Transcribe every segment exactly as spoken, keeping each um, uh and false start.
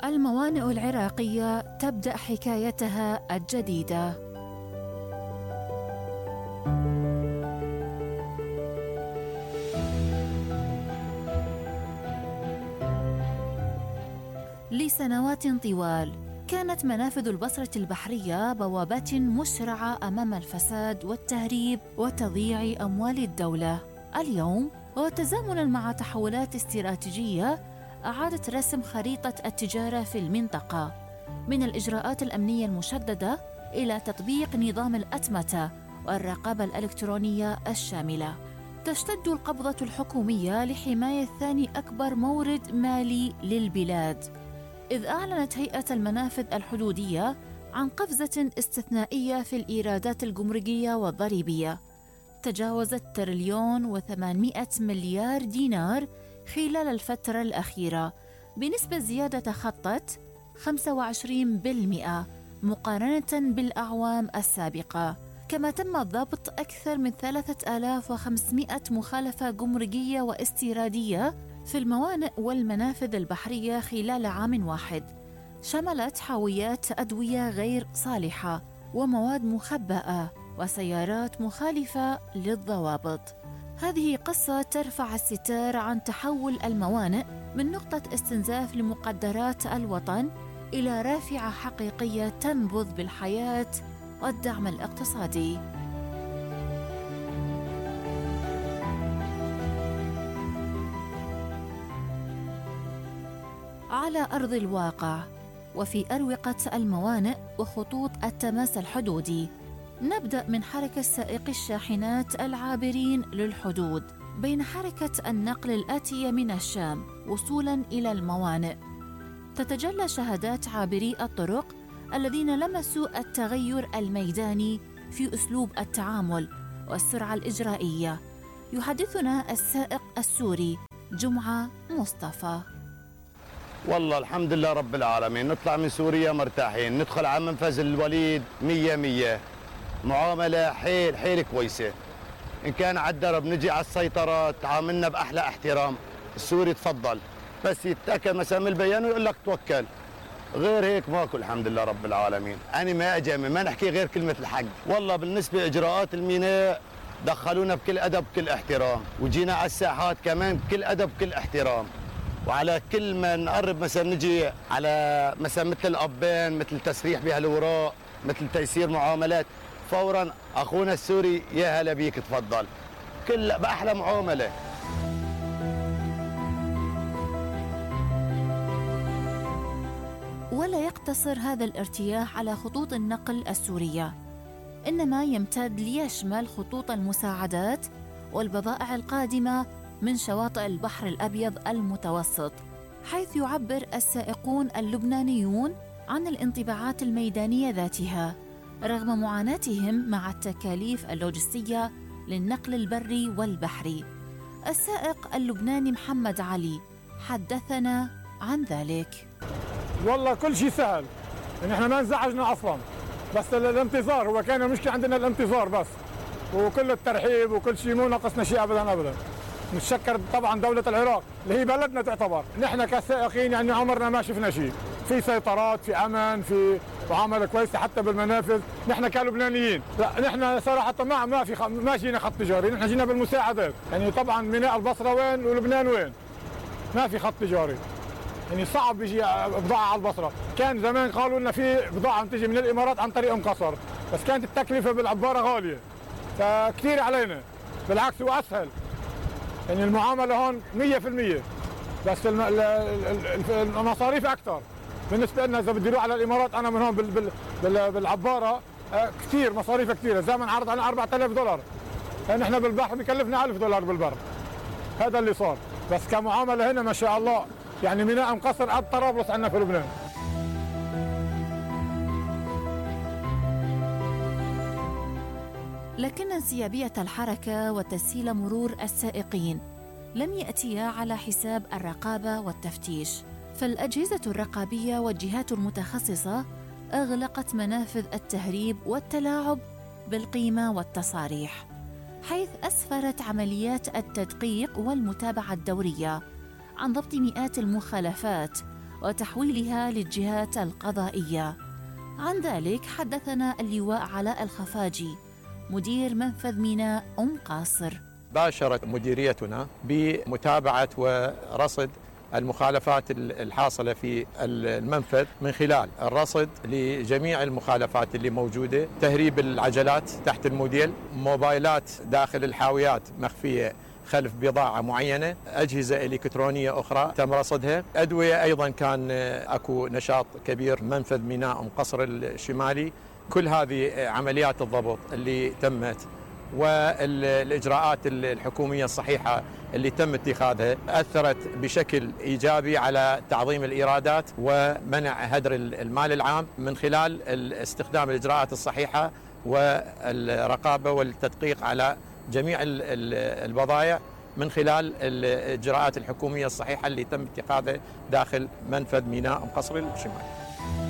الموانئ العراقية تبدأ حكايتها الجديدة. لسنوات طوال كانت منافذ البصرة البحرية بوابات مشرعة أمام الفساد والتهريب وتضييع أموال الدولة. اليوم وتزامناً مع تحولات استراتيجية أعادت رسم خريطة التجارة في المنطقة، من الإجراءات الأمنية المشددة إلى تطبيق نظام الأتمتة والرقابة الإلكترونية الشاملة. تشتد القبضة الحكومية لحماية ثاني أكبر مورد مالي للبلاد، إذ أعلنت هيئة المنافذ الحدودية عن قفزة استثنائية في الإيرادات الجمركية والضريبية تجاوزت تريليون وثمانمائة مليار دينار خلال الفترة الأخيرة، بنسبة زيادة تخطت خمسة وعشرين بالمئة مقارنة بالأعوام السابقة. كما تم ضبط أكثر من ثلاثة آلاف وخمسمائة مخالفة جمركية واستيرادية في الموانئ والمنافذ البحرية خلال عام واحد، شملت حاويات أدوية غير صالحة ومواد مخبأة وسيارات مخالفة للضوابط. هذه قصة ترفع الستار عن تحول الموانئ من نقطة استنزاف لمقدرات الوطن إلى رافعة حقيقية تنبض بالحياة والدعم الاقتصادي. على أرض الواقع وفي أروقة الموانئ وخطوط التماس الحدودي، نبدأ من حركة سائقي الشاحنات العابرين للحدود بين حركة النقل الآتية من الشام وصولاً إلى الموانئ. تتجلى شهادات عابري الطرق الذين لمسوا التغير الميداني في أسلوب التعامل والسرعة الإجرائية. يحدثنا السائق السوري جمعة مصطفى. والله الحمد لله رب العالمين، نطلع من سوريا مرتاحين، ندخل على منفذ الوليد مية مية، معاملة حيل حيل كويسة. إن كان على الدرب نجي على السيطرات تعاملنا بأحلى احترام. السوري تفضل بس يتأكد مثلا من البيان ويقول لك توكل، غير هيك ماكو الحمد لله رب العالمين. أنا ما أجامل، ما نحكي غير كلمة الحق. والله بالنسبة إجراءات الميناء دخلونا بكل أدب بكل احترام، وجينا على الساحات كمان بكل أدب بكل احترام. وعلى كل ما نقرب مثلا نجي على مثلا مثل الأبان، مثل تسريح بهالوراق، مثل تيسير معاملات، فورا أخونا السوري يا هلا بيك تفضل، كل بأحلى معاملة. ولا يقتصر هذا الارتياح على خطوط النقل السورية، إنما يمتد ليشمل خطوط المساعدات والبضائع القادمة من شواطئ البحر الأبيض المتوسط، حيث يعبر السائقون اللبنانيون عن الانطباعات الميدانية ذاتها رغم معاناتهم مع التكاليف اللوجستية للنقل البري والبحري. السائق اللبناني محمد علي حدثنا عن ذلك. والله كل شيء سهل، يعني احنا ما انزعجنا اصلا، بس الانتظار هو كان المشكله عندنا، الانتظار بس، وكل الترحيب وكل شيء، مو ناقصنا شيء ابدا ابدا. نتشكر طبعا دولة العراق اللي هي بلدنا تعتبر، نحن كسائقين يعني عمرنا ما شفنا شيء، في سيطرات، في امان، في معامله كويسه حتى بالمنافذ. نحن كلبنانيين لا، نحن صراحه ما ما في خ... ما جينا خط تجاري، نحن جينا بالمساعدات. يعني طبعا ميناء البصره وين ولبنان وين، ما في خط تجاري، يعني صعب يجي بضاعه على البصره. كان زمان قالوا لنا في بضاعه بتجي من الامارات عن طريق ام قصر، بس كانت التكلفه بالعباره غاليه فكثير علينا، بالعكس هو اسهل. يعني المعامله هون مية بالمية، بس المصاريف اكثر بالنسبه لنا. اذا بدي اروح على الامارات انا من هون بال بال بالعباره كثير مصاريف كثيره. زمان عرض على أربعة آلاف دولار، نحن بالبحر بكلفنا ألف دولار بالبر. هذا اللي صار. بس كمعامله هنا ما شاء الله، يعني ميناء مقصر قد طرابلس عندنا في لبنان. لكن انسيابية الحركة وتسهيل مرور السائقين لم يأتيا على حساب الرقابة والتفتيش، فالأجهزة الرقابية والجهات المتخصصة أغلقت منافذ التهريب والتلاعب بالقيمة والتصاريح، حيث أسفرت عمليات التدقيق والمتابعة الدورية عن ضبط مئات المخالفات وتحويلها للجهات القضائية. عن ذلك حدثنا اللواء علاء الخفاجي مدير منفذ ميناء أم قاصر. باشرت مديريتنا بمتابعة ورصد المخالفات الحاصلة في المنفذ من خلال الرصد لجميع المخالفات اللي موجودة، تهريب العجلات تحت الموديل، موبايلات داخل الحاويات مخفية خلف بضاعة معينة، أجهزة إلكترونية أخرى تم رصدها، أدوية أيضا كان أكو نشاط كبير منفذ ميناء أم قصر الشمالي. كل هذه عمليات الضبط اللي تمت والإجراءات الحكومية الصحيحة اللي تم اتخاذها أثرت بشكل إيجابي على تعظيم الإيرادات ومنع هدر المال العام من خلال استخدام الإجراءات الصحيحة والرقابة والتدقيق على جميع البضائع من خلال الإجراءات الحكومية الصحيحة اللي تم اتخاذها داخل منفذ ميناء أم قصر الشمالي.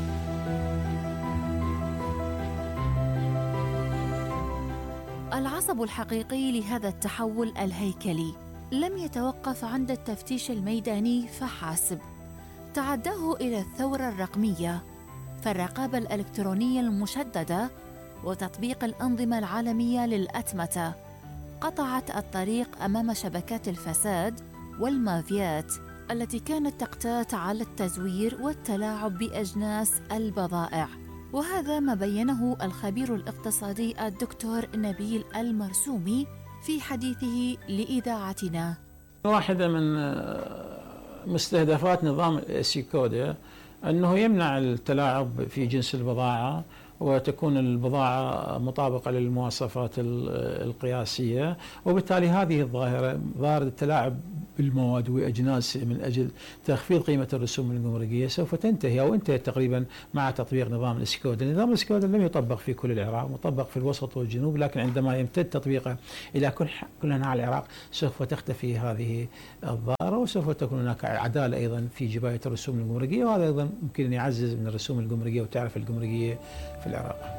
العصب الحقيقي لهذا التحول الهيكلي لم يتوقف عند التفتيش الميداني فحسب، تعداه إلى الثورة الرقمية، فالرقابة الإلكترونية المشددة وتطبيق الأنظمة العالمية للأتمتة قطعت الطريق أمام شبكات الفساد والمافيات التي كانت تقتات على التزوير والتلاعب بأجناس البضائع. وهذا ما بينه الخبير الاقتصادي الدكتور نبيل المرسومي في حديثه لإذاعتنا. واحدة من مستهدفات نظام السيكودا أنه يمنع التلاعب في جنس البضاعة وتكون البضاعة مطابقة للمواصفات القياسية، وبالتالي هذه الظاهرة ظاهرة التلاعب بالمواد وأجناس من أجل تخفيض قيمة الرسوم الجمركية سوف تنتهي أو انتهت تقريبا مع تطبيق نظام الاسكودا. نظام الاسكودا لم يطبق في كل العراق، مطبق في الوسط والجنوب، لكن عندما يمتد تطبيقه إلى كل كل أنحاء العراق سوف تختفي هذه الظاهرة، وسوف تكون هناك عدالة أيضا في جباية الرسوم الجمركية، وهذا أيضا ممكن أن يعزز من الرسوم الجمركية وتعرف الجمركية في العراق.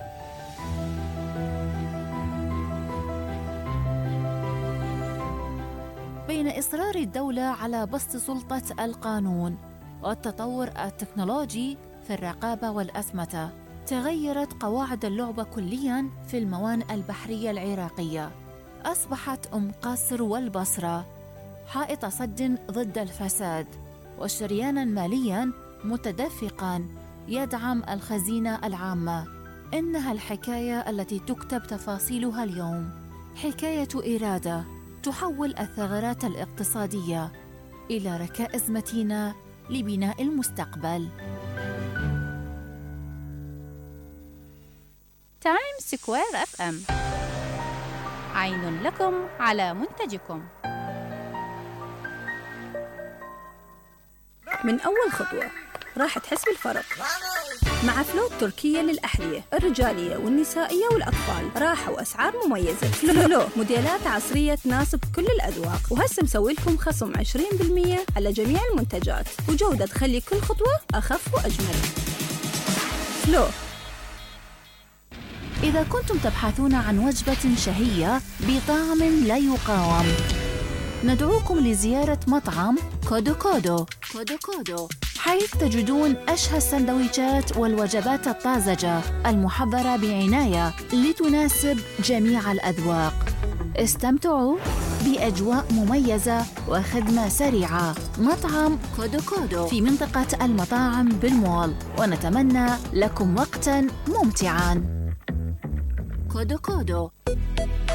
بين إصرار الدولة على بسط سلطة القانون والتطور التكنولوجي في الرقابة والأتمتة، تغيرت قواعد اللعبة كلياً في الموانئ البحرية العراقية. أصبحت أم قاصر والبصرة حائط صد ضد الفساد وشرياناً مالياً متدفقاً يدعم الخزينة العامة. إنها الحكاية التي تكتب تفاصيلها اليوم، حكاية إرادة تحول الثغرات الاقتصادية إلى ركائز متينة لبناء المستقبل. تايم سكوير اف ام، عين لكم على منتجكم. من أول خطوة راح تحس بالفرق مع فلو التركية للأحذية الرجالية والنسائية والأطفال، راحة وأسعار مميزة. فلو موديلات عصرية تناسب كل الأذواق، وهسه مسوي لكم خصم عشرين بالمئة على جميع المنتجات، وجودة تخلي كل خطوة أخف وأجمل. فلو. إذا كنتم تبحثون عن وجبة شهية بطعم لا يقاوم، ندعوكم لزيارة مطعم كودو كودو كودو كودو، حيث تجدون أشهى السندويشات والوجبات الطازجة المحضرة بعناية لتناسب جميع الأذواق. استمتعوا بأجواء مميزة وخدمة سريعة. مطعم كودو كودو في منطقة المطاعم بالمول، ونتمنى لكم وقتاً ممتعاً. كودو كودو.